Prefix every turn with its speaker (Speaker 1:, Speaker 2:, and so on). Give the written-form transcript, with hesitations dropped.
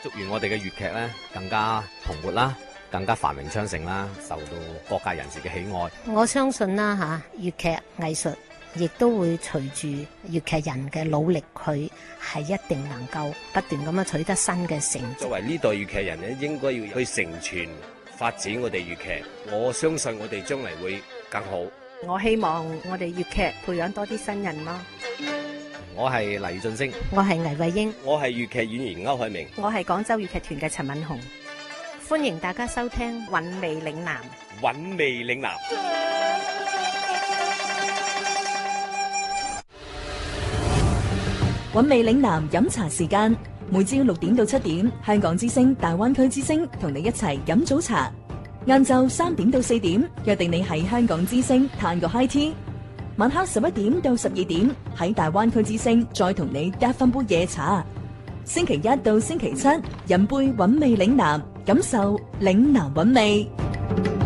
Speaker 1: 祝願我哋嘅粵劇咧更加蓬勃啦，更加繁榮昌盛啦，受到各界人士嘅喜愛。
Speaker 2: 我相信啦嚇，粵劇藝術亦都會隨住粵劇人嘅努力，佢係一定能夠不斷咁樣取得新嘅成績。
Speaker 3: 作為呢代粵劇人咧，應該要去承傳發展我哋粵劇。我相信我哋將來會更好。
Speaker 4: 我希望我哋粵劇培養多啲新人咯。
Speaker 1: 我係黎俊升，
Speaker 2: 我係倪慧英，
Speaker 3: 我係粵劇演員歐海明，
Speaker 4: 我係廣州粵劇團嘅陳敏紅。
Speaker 2: 歡迎大家收聽《
Speaker 4: 韻味嶺南》。
Speaker 3: 韻味嶺南。
Speaker 5: 韻味嶺南飲茶時間，每朝6點到7點，香港之聲、大灣區之聲同你一齊飲早茶。晏晝3點到4點，約定你喺香港之聲嘆個 high tea。晚黑11點到12點，喺大灣區之聲再同你嗒翻杯夜茶。星期一到星期七，飲杯韻味嶺南，感受嶺南韻味。